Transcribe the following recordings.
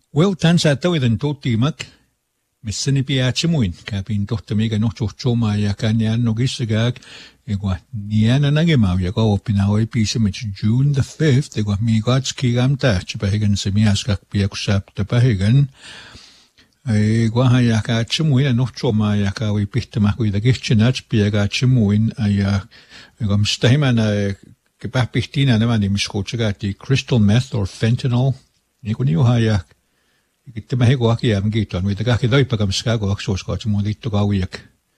Well, tansa tawiden totimak missini piachimuin kapin tohtamiga nochchoma ya kanyan nogisagak egwa niana nagemaw ya go pinaoy pisimich June the 5th egwa migats kigamta chipahigan semiaskak piakusap tapahigan egwa haya ka chimuin nochchoma ya ka wi pihtama wi da gichinach piaga chimuin ya egwa mstahimana kepahpihtina naman ni miskochagati crystal meth or fentanyl nikuniu haya Kita mahigo aki am giton with the gaki doi pagam skago aksos got mo dito gawiak.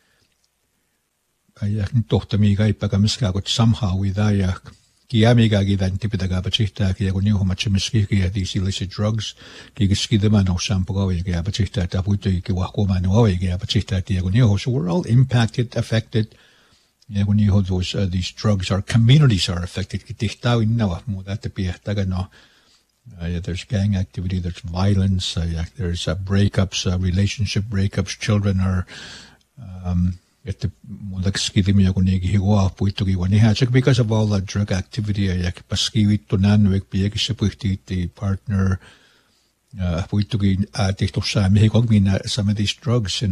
Ayak tohta mi gai pagam skago somehow with ayak. Ki amiga gidan tipida gabachita ki agoni ho machimiski ki these illicit drugs ki giski the man o sampo gawi ki abachita taputo ki wako man o ki abachita ti agoni ho. So we're all impacted, affected. Agoni ho these drugs, our communities are affected. Ki tihtao innawa mo dati piahtaga no. There's gang activity, there's violence, there's breakups, relationship breakups. Children are because of all that drug activity. The partner some of these drugs,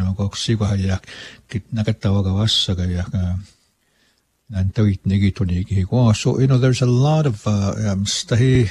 so there's a lot of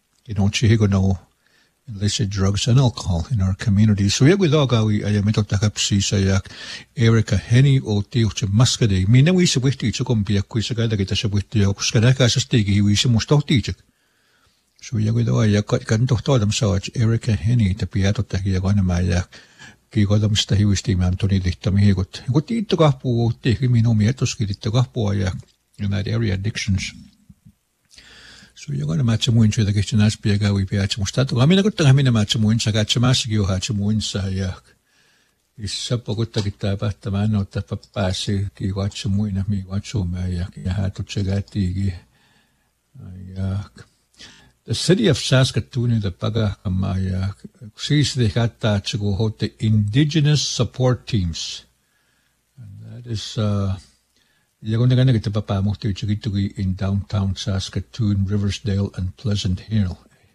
illicit drugs and alcohol in our community. So we dogawi ayamito takapsi sayak Erica Henny o tio maskade. Mina we se wihti chukum bia kuisaga da kita se wihti o skadaka sa stigi we se mustoti. So we do ayak kan tohtodam sawach Erica Henny te piato takia gona mayak ki godam stahi wisti mam toni dihtami higot. Goti to gapu te mino mietos ki to gapu ayak in that area addictions. So you're going to match a moon to the kitchen as Piaga, we piach mustato. I mean, I got to match a moon, Sagachamasio, Hachamoon, Sayak. Is Sapogutta Gitaba, the man of the papasi, ki watch a moon of me, watch home, Mayak, had to chagati. The city of Saskatoon, the Paga, Mayak, sees the Hata to go hold the indigenous support teams. And that is, you're going to get the Papa Mukti in downtown Saskatoon, Riversdale, and Pleasant Hill.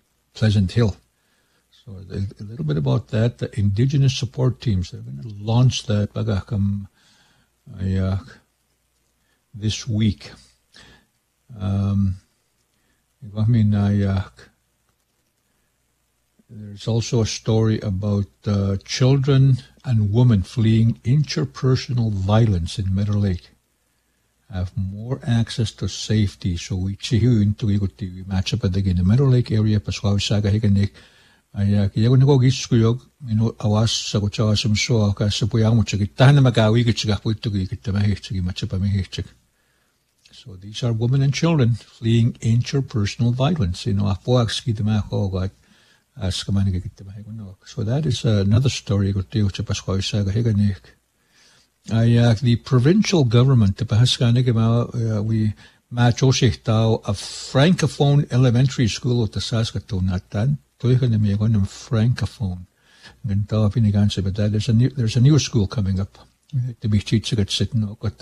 So a little bit about that. The indigenous support teams, they're going to launch that Bagakam this week. There's also a story about children and women fleeing interpersonal violence in Meadow Lake have more access to safety. So we chihu into we match up again in the Meadow Lake area, Pasquaw Saga Higanik. Ayago Giskuyog, Awas Sagocha some so Casapuyamachik, Magawi, Gitamahichik, Machapamihich. So these are women and children fleeing interpersonal violence. Apoaxki the Maho got Askamanigitamahigo. So that is another story, Pasquaw Saga Higanik. The provincial government, we match a francophone elementary school at the Saskatoon at that. Francophone. But there's a new school coming up. To be teaching at Sitno, but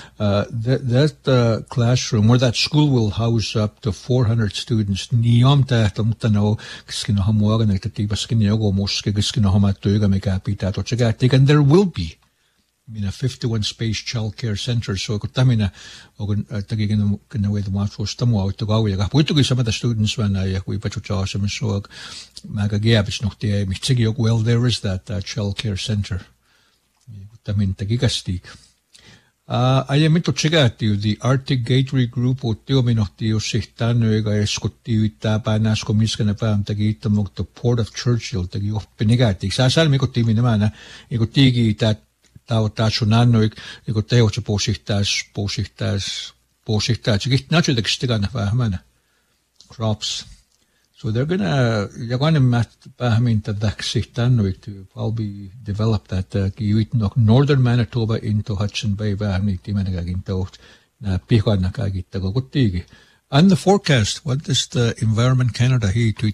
that classroom or that school will house up to 400 students. Niom tatum tano skinahamuagan nagtatiba skinyago moske skinahamatuga megapita to chagatik, and there will be. In a 51 space child care center, so kutamina tagigin kanaway the match was tamo to go. We took some of the students when we put some so magagabis noch the michigi. Well, there is that child care center. Kutamin tagigastik. I am into chegati the Arctic Gateway Group or Teominotio Sihtanoega Escotti Tapanas Comiscanapam Tagitamok the Port of Churchill Tagi of Penegati. Sasal Mikotiminamana, Egotigi that. Tautassunannoik, joko teotsa posihtas, naturally stigan fahmana crops. So they're gonna to probably develop that northern Manitoba into Hudson Bay and the forecast, what does the Environment Canada he tweet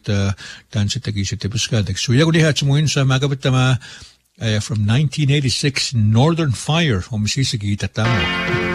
so from 1986 Northern Fire,